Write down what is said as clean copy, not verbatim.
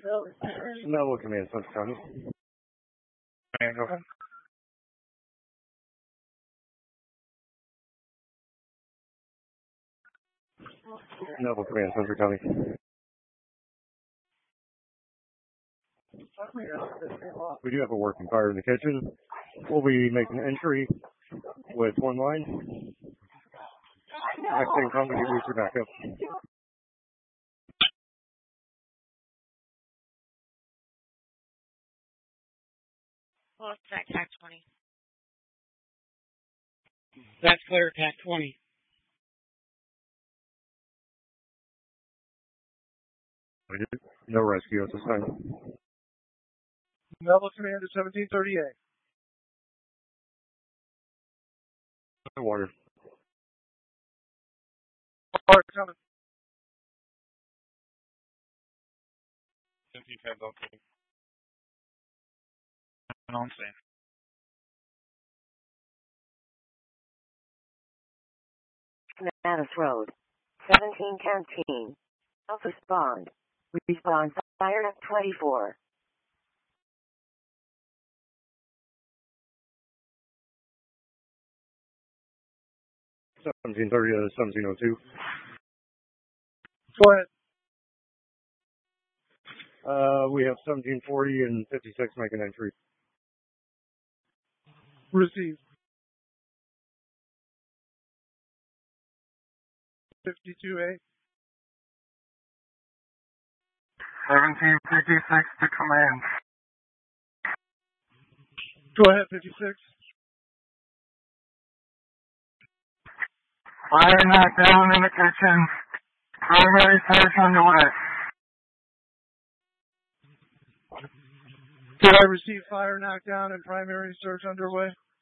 Naval Command, Central County. Command, go ahead. Naval Command, Central County. We do have a working fire in the kitchen. We'll be making an entry with one line. Next thing comes, we boost your back up. Well, it's TAC 20. That's clear, TAC 20. We do. No rescue at this time. Naval Command to 1738. Water. Water coming. 1710, okay. On scene. Mattis Road, 1710. Alpha Respond. Respawn fire at 24. To 1702. Go ahead. We have 1740 and 56 making entry. Receive. 52A. 1756 to command. Go ahead, 56. Fire knocked down in the kitchen. Primary search underway. Did I receive fire knockdown and primary search underway?